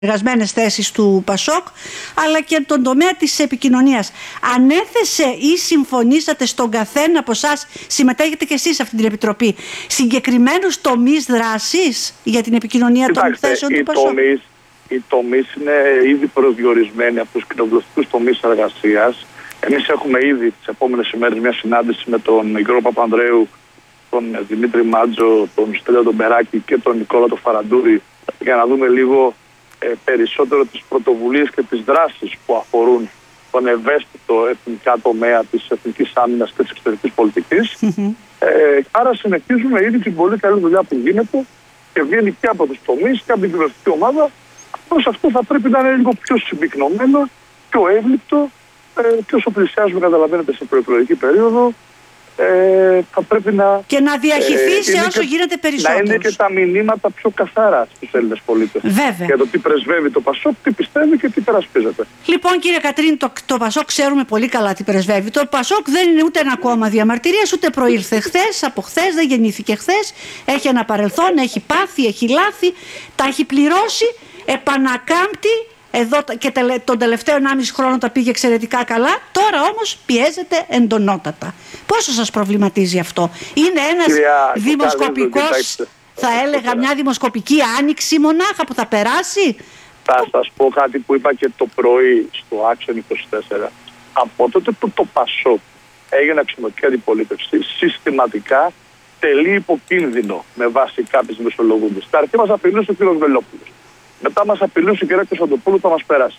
εργασμένες θέσεις του ΠΑΣΟΚ, αλλά και τον τομέα της επικοινωνίας. Ανέθεσε ή συμφωνήσατε στον καθένα από εσάς, συμμετέχετε και εσείς σε αυτή την επιτροπή, συγκεκριμένους τομείς δράσης για την επικοινωνία των θέσεων του ΠΑΣΟΚ? Οι τομείς είναι ήδη προσδιορισμένοι από τους κοινοβουλευτικούς τομείς εργασίας. Εμείς έχουμε ήδη τις επόμενες ημέρες μια συνάντηση με τον Γιώργο Παπανδρέου, τον Δημήτρη Μάτζο, τον Στέλιο τον Μπεράκη και τον Νικόλα τον Φαραντούρη, για να δούμε λίγο περισσότερο τις πρωτοβουλίες και τις δράσεις που αφορούν τον ευαίσθητο εθνικά τομέα της εθνικής άμυνας και της εξωτερικής πολιτικής. Άρα συνεχίζουμε ήδη την πολύ καλή δουλειά που γίνεται και βγαίνει και από τους τομείς και από την κυβερνητική ομάδα. Όμως αυτό θα πρέπει να είναι λίγο πιο συμπυκνωμένο, πιο εύληπτο, και όσο πλησιάζουμε, καταλαβαίνετε, σε προεκλογική περίοδο, θα πρέπει να... Και να διαχυθεί σε όσο γίνεται περισσότερο. Να είναι και τα μηνύματα πιο καθαρά στους Έλληνες πολίτες. Βέβαια. Για το τι πρεσβεύει το ΠΑΣΟΚ, τι πιστεύει και τι περασπίζεται. Λοιπόν, κύριε Κατρίνη, το ΠΑΣΟΚ ξέρουμε πολύ καλά τι πρεσβεύει. Το ΠΑΣΟΚ δεν είναι ούτε ένα κόμμα διαμαρτυρίας, ούτε προήλθε χθες, από χθες, δεν γεννήθηκε χθες. Έχει ένα παρελθόν, έχει πάθη, έχει λάθη, τα έχει πληρώσει, επανακάμπτει. Εδώ και τον τελευταίο 1,5 χρόνο τα πήγε εξαιρετικά καλά. Τώρα όμως πιέζεται εντονότατα. Πόσο σας προβληματίζει αυτό? Είναι ένας δημοσκοπικός, θα έλεγα μια δημοσκοπική άνοιξη μονάχα που θα περάσει? Θα σας πω κάτι που είπα και το πρωί στο Action 24. Από τότε που το ΠΑΣΟΚ έγινε αξιωματική αντιπολίτευση, συστηματικά τελεί υποκίνδυνο με βάση κάποιες μεσολογούντες. Στα αρχή μας απειλούσε ο κ. Βελόπουλος. Μετά μας απειλούσε η κυρία Κωνσταντοπούλου, θα μας περάσει.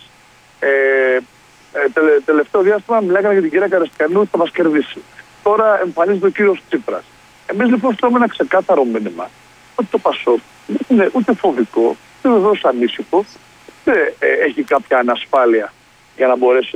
Τελευταίο διάστημα μιλάγανε για την κυρία Καρεσκανού, θα μας κερδίσει. Τώρα εμφανίζεται ο κύριος Τσίπρας. Εμείς λοιπόν θέλουμε ένα ξεκάθαρο μήνυμα ότι το ΠΑΣΟΚ δεν είναι ούτε φοβικό, ούτε βεβαίως ανήσυχο, ούτε έχει κάποια ανασφάλεια για να μπορέσει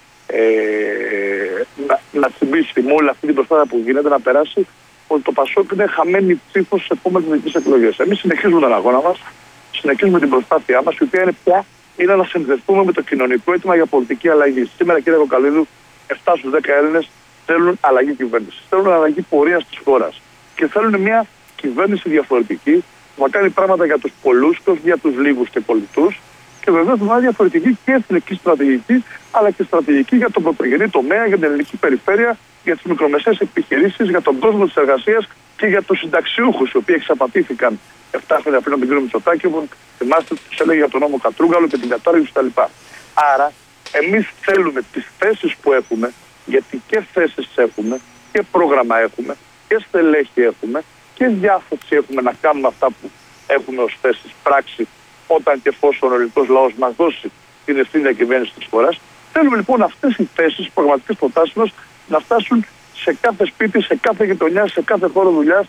να τσιμπήσει με όλη αυτή την προσπάθεια που γίνεται να περάσει, ότι το ΠΑΣΟΚ είναι χαμένη ψήφος στις επόμενες εθνικές εκλογές. Εμείς συνεχίζουμε τον αγώνα μας. Συνεχίζουμε την προσπάθειά μας, η οποία είναι πια να συνδεθούμε με το κοινωνικό αίτημα για πολιτική αλλαγή. Σήμερα, κύριε Κοκαλίδου, 7 στους 10 Έλληνες θέλουν αλλαγή κυβέρνησης. Θέλουν αλλαγή πορείας της χώρας. Και θέλουν μια κυβέρνηση διαφορετική που θα κάνει πράγματα για τους πολλούς και όχι για τους λίγους και πολιτούς. Και βεβαίως μια διαφορετική και εθνική στρατηγική, αλλά και στρατηγική για τον πρωτογενή τομέα, για την ελληνική περιφέρεια, για τις μικρομεσαίες επιχειρήσεις, για τον κόσμο της εργασίας και για τους συνταξιούχους, οι οποίοι εξαπατήθηκαν 7 χρόνια πριν από τον κύριο Μητσοτάκη, όπου θυμάστε τους έλεγε για τον νόμο Κατρούγκαλο και την κατάργηση κτλ. Άρα, εμείς θέλουμε τις θέσεις που έχουμε, γιατί και θέσεις έχουμε, και πρόγραμμα έχουμε, και στελέχη έχουμε, και διάθεση έχουμε να κάνουμε αυτά που έχουμε ως θέσεις πράξη, όταν και εφόσον ο ελληνικός λαός μας δώσει την ευθύνη διακυβέρνησης της χώρας. Θέλουμε λοιπόν αυτές οι θέσεις, οι προγραμματικές προτάσεις μας, να φτάσουν σε κάθε σπίτι, σε κάθε γειτονιά, σε κάθε χώρο δουλειάς,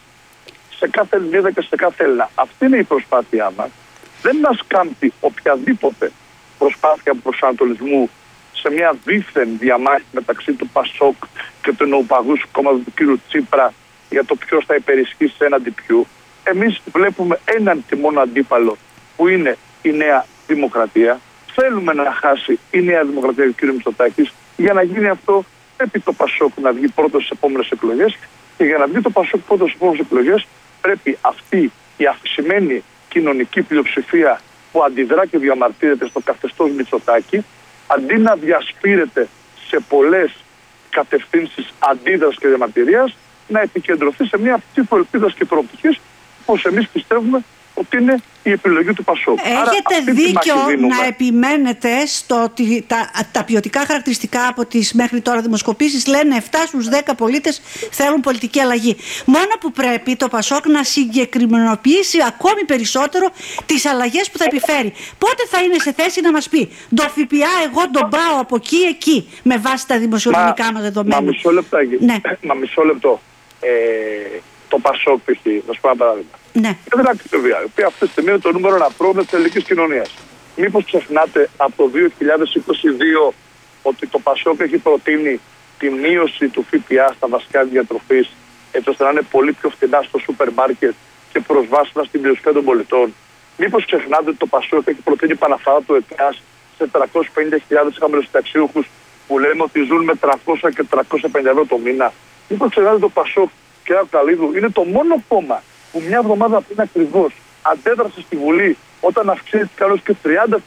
σε κάθε Ελληνίδα και σε κάθε Έλληνα. Αυτή είναι η προσπάθειά μας. Δεν μας κάμπτει οποιαδήποτε προσπάθεια προσανατολισμού σε μια δίθεν διαμάχη μεταξύ του ΠΑΣΟΚ και του νεοπαγούς κόμματος του κ. Τσίπρα για το ποιος θα υπερισχύσει έναντι ποιου. Εμείς βλέπουμε έναν και μόνο αντίπαλο που είναι η Νέα Δημοκρατία. Θέλουμε να χάσει η Νέα Δημοκρατία του κ. Μητσοτάκης. Για να γίνει αυτό πρέπει το ΠΑΣΟΚ να βγει πρώτο στις επόμενες εκλογές. Και για να βγει το ΠΑΣΟΚ πρώτο στις επόμενες εκλογές, πρέπει αυτή η αυξημένη κοινωνική πλειοψηφία που αντιδρά και διαμαρτύρεται στο καθεστώς Μητσοτάκη, αντί να διασπείρεται σε πολλές κατευθύνσεις αντίδρασης και διαμαρτυρίας, να επικεντρωθεί σε μια ψήφο ελπίδας και προοπτικής, όπως εμείς πιστεύουμε ότι είναι η επιλογή του ΠΑΣΟΚ. Έχετε δίκιο να επιμένετε στο ότι τα ποιοτικά χαρακτηριστικά από τις μέχρι τώρα δημοσκοπήσεις λένε 7 στους 10 πολίτες θέλουν πολιτική αλλαγή. Μόνο που πρέπει το ΠΑΣΟΚ να συγκεκριμενοποιήσει ακόμη περισσότερο τις αλλαγές που θα επιφέρει. Πότε θα είναι σε θέση να μας πει το ΦΠΑ εγώ τον πάω από εκεί με βάση τα δημοσιονομικά μας δεδομένα? Μισό λεπτό. Το ΠΑΣΟΚ, να σου πω ένα παράδειγμα. Ναι. Και δεν ακτιβία, η οποία αυτή τη στιγμή είναι το νούμερο 1 πρόβλημα της ελληνικής κοινωνίας. Μήπως ξεχνάτε από το 2022 ότι το ΠΑΣΟΚ έχει προτείνει τη μείωση του ΦΠΑ στα βασικά διατροφής, έτσι ώστε να είναι πολύ πιο φθηνά στο σούπερ μάρκετ και προσβάσιμα στην πλειοψηφία των πολιτών? Μήπως ξεχνάτε ότι το ΠΑΣΟΚ έχει προτείνει επαναφορά του ΕΚΑΣ σε 350.000 χαμηλοσυνταξιούχους που λέμε ότι ζουν με 300 και 350 ευρώ το μήνα? Μήπως ξεχνάτε το ΠΑΣΟΚ, κύριε Καλίδου, είναι το μόνο κόμμα που μια εβδομάδα πριν ακριβώς αντέδρασε στη Βουλή όταν αυξήθηκε άλλως και